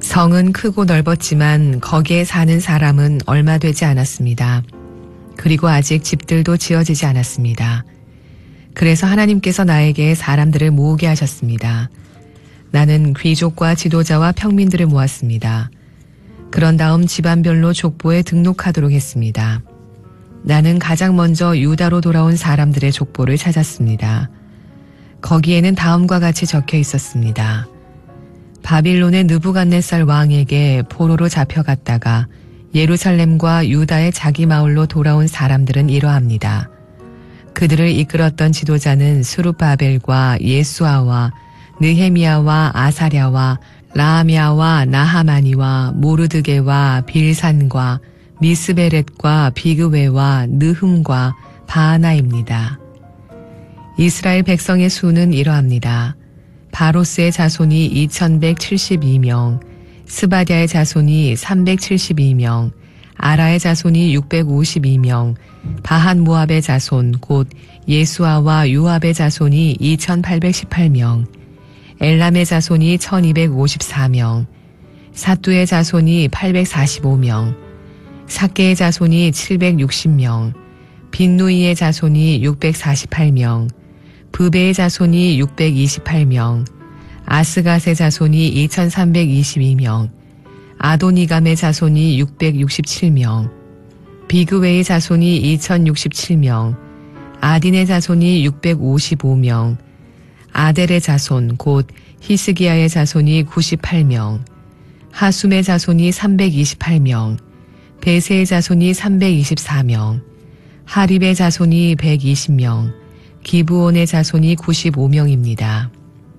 성은 크고 넓었지만 거기에 사는 사람은 얼마 되지 않았습니다. 그리고 아직 집들도 지어지지 않았습니다. 그래서 하나님께서 나에게 사람들을 모으게 하셨습니다. 나는 귀족과 지도자와 평민들을 모았습니다. 그런 다음 집안별로 족보에 등록하도록 했습니다. 나는 가장 먼저 유다로 돌아온 사람들의 족보를 찾았습니다. 거기에는 다음과 같이 적혀 있었습니다. 바빌론의 느부갓네살 왕에게 포로로 잡혀갔다가 예루살렘과 유다의 자기 마을로 돌아온 사람들은 이러합니다. 그들을 이끌었던 지도자는 스룹바벨과 예수아와 느헤미야와 아사랴와 라하미야와 나하마니와 모르드게와 빌산과 미스베렛과 비그웨와 느흠과 바하나입니다. 이스라엘 백성의 수는 이러합니다. 바로스의 자손이 2172명, 스바디아의 자손이 372명, 아라의 자손이 652명, 바한 모압의 자손 곧 예수아와 요압의 자손이 2818명, 엘람의 자손이 1254명, 사뚜의 자손이 845명, 삭개의 자손이 760명, 빈누이의 자손이 648명, 브베의 자손이 628명, 아스갓의 자손이 2322명, 아도니감의 자손이 667명, 비그웨의 자손이 2067명, 아딘의 자손이 655명, 아델의 자손 곧 히스기야의 자손이 98명, 하숨의 자손이 328명, 베세의 자손이 324명, 하립의 자손이 120명, 기브온의 자손이 95명입니다.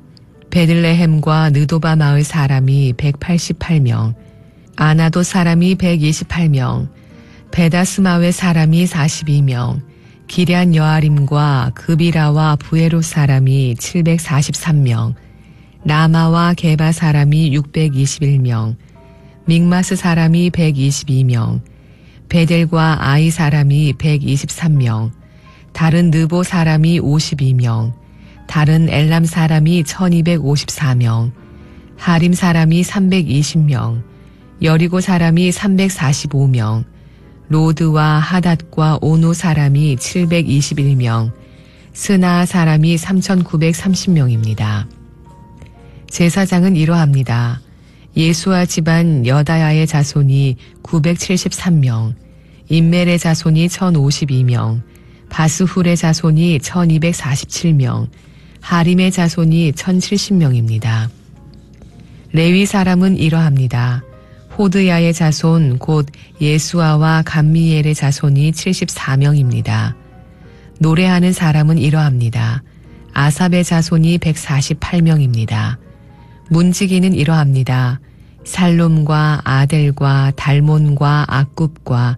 베들레헴과 느도바 마을 사람이 188명, 아나도 사람이 128명, 베다스마웨 사람이 42명, 기럇 여아림과 그비라와 부에롯 사람이 743명, 라마와 게바 사람이 621명, 믹마스 사람이 122명, 베델과 아이 사람이 123명, 다른 느보 사람이 52명, 다른 엘람 사람이 1254명, 하림 사람이 320명, 여리고 사람이 345명, 로드와 하닷과 오노 사람이 721명, 스나아 사람이 3930명입니다. 제사장은 이러합니다. 예수아 집안 여다야의 자손이 973명, 임멜의 자손이 1052명, 바스훌의 자손이 1247명, 하림의 자손이 1070명입니다. 레위 사람은 이러합니다. 호드야의 자손 곧 예수아와 감미엘의 자손이 74명입니다. 노래하는 사람은 이러합니다. 아삽의 자손이 148명입니다. 문지기는 이러합니다. 살롬과 아델과 달몬과 악굽과